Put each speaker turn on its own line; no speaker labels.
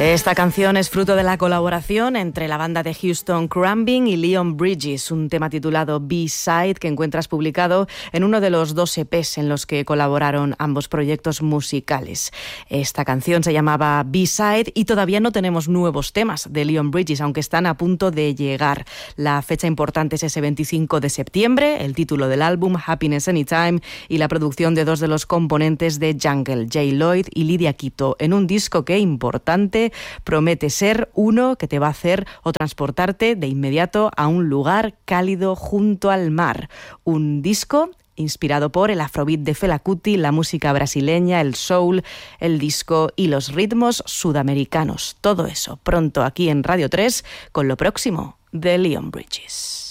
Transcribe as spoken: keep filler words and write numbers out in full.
Esta canción es fruto de la colaboración entre la banda de Houston Crumbing y Leon Bridges, un tema titulado B-Side que encuentras publicado en uno de los dos E Pes en los que colaboraron ambos proyectos musicales. Esta canción se llamaba B-Side y todavía no tenemos nuevos temas de Leon Bridges, aunque están a punto de llegar. La fecha importante es ese veinticinco de septiembre, el título del álbum Happiness Anytime y la producción de dos de los componentes de Jungle, Jay Lloyd y Lydia Quito, en un disco que, importante, promete ser uno que te va a hacer o transportarte de inmediato a un lugar cálido junto al mar. Un disco inspirado por el afrobeat de Fela Kuti, la música brasileña, el soul, el disco y los ritmos sudamericanos. Todo eso pronto aquí en Radio tres con lo próximo de Leon Bridges.